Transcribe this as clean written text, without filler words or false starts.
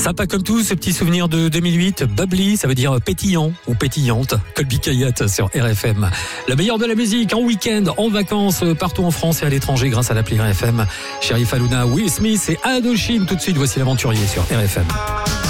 Sympa comme tout, ce petit souvenir de 2008. Bubbly, ça veut dire pétillant ou pétillante. Colby Kayat sur RFM. Le meilleur de la musique en week-end, en vacances, partout en France et à l'étranger grâce à l'appli RFM. Sherif Halouna, Will Smith et Indochine. Tout de suite, voici l'aventurier sur RFM.